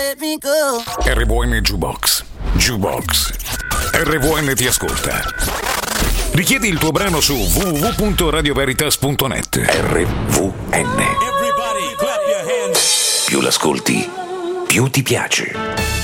let me go. RVN Jukebox. Jukebox. RVN ti ascolta. Richiedi il tuo brano su www.radioveritas.net. RVN. Everybody clap your hands. Più l'ascolti, più ti piace.